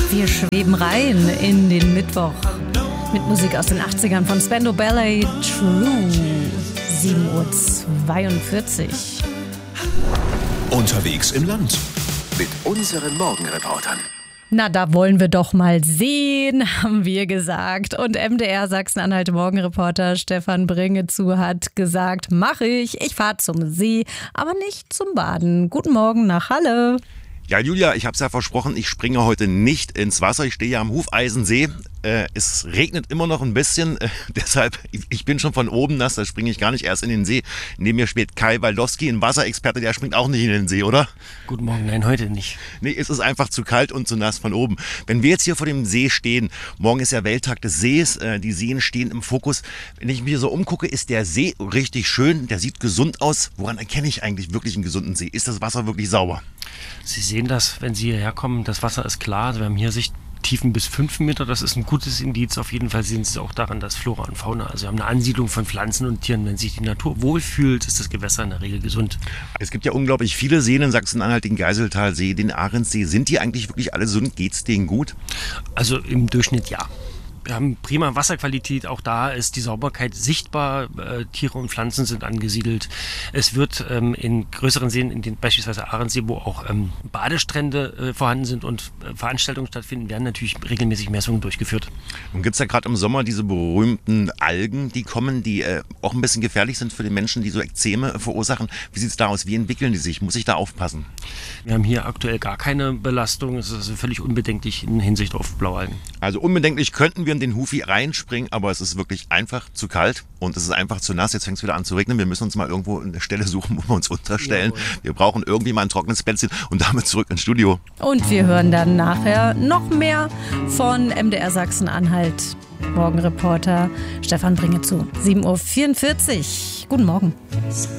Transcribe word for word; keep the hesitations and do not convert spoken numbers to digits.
Wir schweben rein in den Mittwoch mit Musik aus den achtzigern von Spandau Ballet, True. sieben Uhr zweiundvierzig. Unterwegs im Land mit unseren Morgenreportern. Na, da wollen wir doch mal sehen, haben wir gesagt. Und M D R Sachsen-Anhalt Morgenreporter Stefan Bringezu hat gesagt, mach ich, ich fahre zum See, aber nicht zum Baden. Guten Morgen nach Halle. Ja, Julia, ich habe es ja versprochen, ich springe heute nicht ins Wasser. Ich stehe ja am Hufeisensee. Äh, es regnet immer noch ein bisschen, äh, deshalb, ich, ich bin schon von oben nass, da springe ich gar nicht erst in den See. Neben mir steht Kai Waldowski, ein Wasserexperte, der springt auch nicht in den See, oder? Guten Morgen, nein, heute nicht. Nee, es ist einfach zu kalt und zu nass von oben. Wenn wir jetzt hier vor dem See stehen, morgen ist ja Welttag des Sees, äh, die Seen stehen im Fokus. Wenn ich mich so umgucke, ist der See richtig schön, der sieht gesund aus. Woran erkenne ich eigentlich wirklich einen gesunden See? Ist das Wasser wirklich sauber? Sie sehen das, wenn Sie hierher kommen, das Wasser ist klar. Also wir haben hier Sichttiefen bis fünf Meter, das ist ein gutes Indiz. Auf jeden Fall sehen Sie es auch daran, dass Flora und Fauna, also wir haben eine Ansiedlung von Pflanzen und Tieren. Wenn sich die Natur wohlfühlt, ist das Gewässer in der Regel gesund. Es gibt ja unglaublich viele Seen in Sachsen-Anhalt, den Geiseltalsee, den Ahrensee. Sind die eigentlich wirklich alle gesund? Geht's denen gut? Also im Durchschnitt ja. Wir haben prima Wasserqualität, auch da ist die Sauberkeit sichtbar, äh, Tiere und Pflanzen sind angesiedelt. Es wird ähm, in größeren Seen, in den beispielsweise Ahrensee, wo auch ähm, Badestrände äh, vorhanden sind und äh, Veranstaltungen stattfinden, werden natürlich regelmäßig Messungen durchgeführt. Nun gibt es ja gerade im Sommer diese berühmten Algen, die kommen, die äh, auch ein bisschen gefährlich sind für den Menschen, die so Ekzeme verursachen. Wie sieht es da aus? Wie entwickeln die sich? Muss ich da aufpassen? Wir haben hier aktuell gar keine Belastung, es ist also völlig unbedenklich in Hinsicht auf Blaualgen. Also unbedenklich könnten wir in den Hufi reinspringen, aber es ist wirklich einfach zu kalt und es ist einfach zu nass. Jetzt fängt es wieder an zu regnen. Wir müssen uns mal irgendwo eine Stelle suchen, wo wir uns unterstellen. Jawohl. Wir brauchen irgendwie mal ein trockenes Plätzchen und damit zurück ins Studio. Und wir hören dann nachher noch mehr von M D R Sachsen-Anhalt Morgenreporter Stefan Bringezu. sieben Uhr vierundvierzig. Guten Morgen.